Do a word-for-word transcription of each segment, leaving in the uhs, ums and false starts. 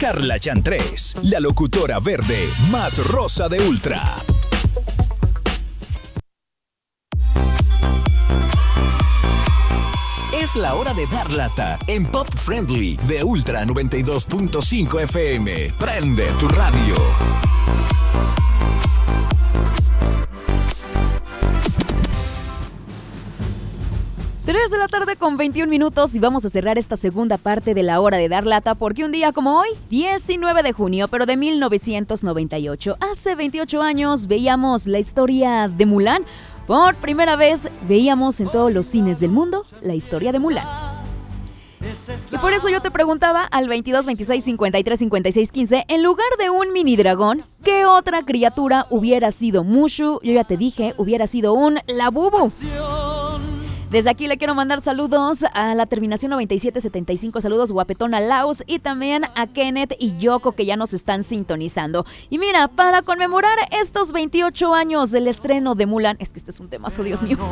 Carla Chantrés, la locutora verde más rosa de Ultra. Es la hora de dar lata en Pop Friendly de Ultra noventa y dos punto cinco F M. Prende tu radio. tres de la tarde con veintiún minutos y vamos a cerrar esta segunda parte de la hora de dar lata porque un día como hoy, diecinueve de junio, pero de mil novecientos noventa y ocho, hace veintiocho años veíamos la historia de Mulan. Por primera vez veíamos en todos los cines del mundo la historia de Mulan. Y por eso yo te preguntaba al veintidós, veintiséis, cincuenta y tres, cincuenta y seis, quince, en lugar de un mini dragón, ¿qué otra criatura hubiera sido Mushu? Yo ya te dije, hubiera sido un Labubu. Desde aquí le quiero mandar saludos a la terminación noventa y siete setenta y cinco, saludos guapetona Laos y también a Kenneth y Yoko que ya nos están sintonizando. Y mira, para conmemorar estos veintiocho años del estreno de Mulan, es que este es un temazo, Dios mío.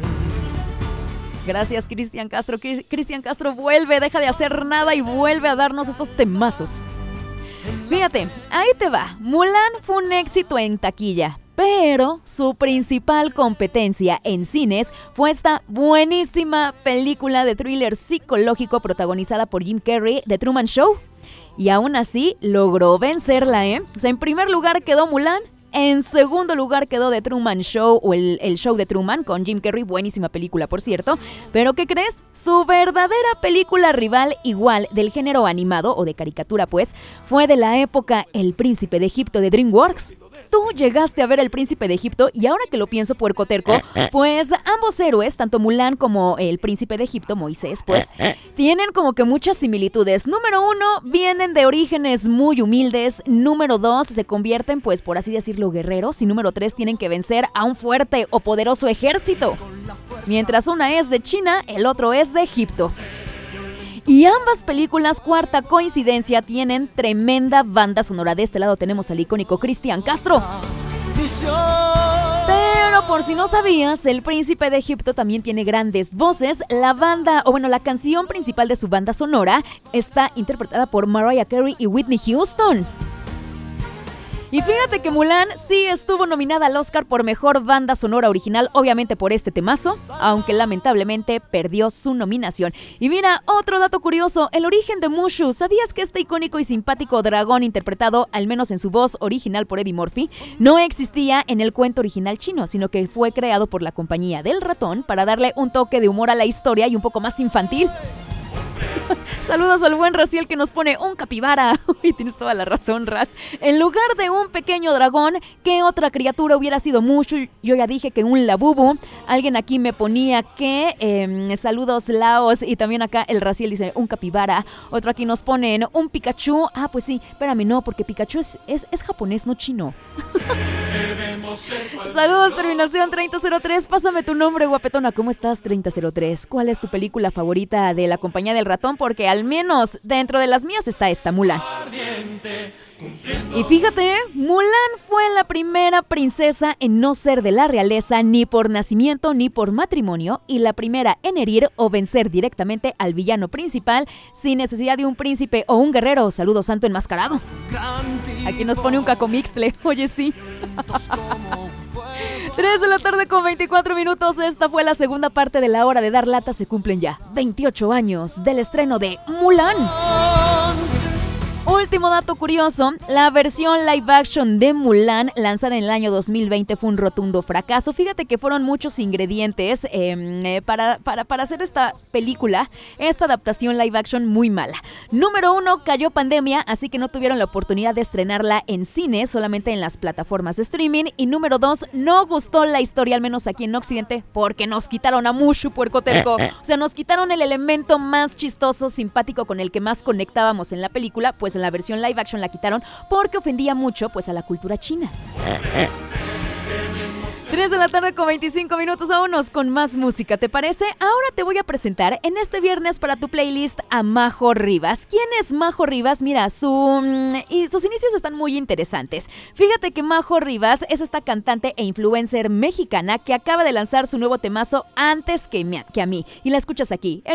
Gracias, Cristian Castro. Cristian Castro vuelve, deja de hacer nada y vuelve a darnos estos temazos. Fíjate, ahí te va. Mulan fue un éxito en taquilla, pero su principal competencia en cines fue esta buenísima película de thriller psicológico protagonizada por Jim Carrey, The Truman Show. Y aún así logró vencerla, ¿eh? O sea, en primer lugar quedó Mulan. En segundo lugar quedó The Truman Show o el, el show de Truman con Jim Carrey, buenísima película por cierto. Pero ¿qué crees? Su verdadera película rival igual del género animado o de caricatura pues, fue de la época El Príncipe de Egipto de DreamWorks. Tú llegaste a ver El Príncipe de Egipto y ahora que lo pienso puercoterco, pues ambos héroes, tanto Mulan como El Príncipe de Egipto, Moisés, pues tienen como que muchas similitudes. Número uno, vienen de orígenes muy humildes. Número dos, se convierten, pues por así decirlo, guerreros. Y número tres, tienen que vencer a un fuerte o poderoso ejército. Mientras una es de China, el otro es de Egipto. Y ambas películas, cuarta coincidencia, tienen tremenda banda sonora. De este lado tenemos al icónico Cristian Castro. Pero por si no sabías, El Príncipe de Egipto también tiene grandes voces. La banda, o bueno, la canción principal de su banda sonora está interpretada por Mariah Carey y Whitney Houston. Y fíjate que Mulan sí estuvo nominada al Oscar por Mejor Banda Sonora Original, obviamente por este temazo, aunque lamentablemente perdió su nominación. Y mira, otro dato curioso, el origen de Mushu. ¿Sabías que este icónico y simpático dragón interpretado, al menos en su voz original por Eddie Murphy, no existía en el cuento original chino, sino que fue creado por la compañía del ratón para darle un toque de humor a la historia y un poco más infantil? Saludos al buen Raciel que nos pone un capibara. Y tienes toda la razón, Raz. En lugar de un pequeño dragón, ¿qué otra criatura hubiera sido Mushu? Yo ya dije que un Labubu. Alguien aquí me ponía que eh, saludos Laos. Y también acá el Raciel dice un capibara. Otro aquí nos ponen un Pikachu. Ah, pues sí, espérame, no, porque Pikachu es, es, es japonés, no chino. Saludos, terminación treinta cero tres. Pásame tu nombre, guapetona. ¿Cómo estás, treinta cero tres? ¿Cuál es tu película favorita de la compañía del ratón? Porque al menos dentro de las mías está esta, Mulan. Y fíjate, Mulan fue la primera princesa en no ser de la realeza ni por nacimiento ni por matrimonio, y la primera en herir o vencer directamente al villano principal sin necesidad de un príncipe o un guerrero. Saludos, santo enmascarado. Aquí nos pone un cacomixtle. Oye, sí. tres de la tarde con veinticuatro minutos. Esta fue la segunda parte de la hora de dar lata. Se cumplen ya veintiocho años del estreno de Mulan. Último dato curioso, la versión live action de Mulan lanzada en el año dos mil veinte fue un rotundo fracaso. Fíjate que fueron muchos ingredientes eh, para, para, para hacer esta película, esta adaptación live action muy mala. Número uno, cayó pandemia, así que no tuvieron la oportunidad de estrenarla en cine, solamente en las plataformas de streaming. Y número dos, no gustó la historia, al menos aquí en Occidente, porque nos quitaron a Mushu, puercoterco. O sea, nos quitaron el elemento más chistoso, simpático, con el que más conectábamos en la película, pues en la versión live action la quitaron porque ofendía mucho pues a la cultura china. tres de la tarde con veinticinco minutos, vámonos con más música, ¿te parece? Ahora te voy a presentar en este viernes para tu playlist a Majo Rivas. ¿Quién es Majo Rivas? Mira, su, y sus inicios están muy interesantes. Fíjate que Majo Rivas es esta cantante e influencer mexicana que acaba de lanzar su nuevo temazo antes que, que a mí. Y la escuchas aquí en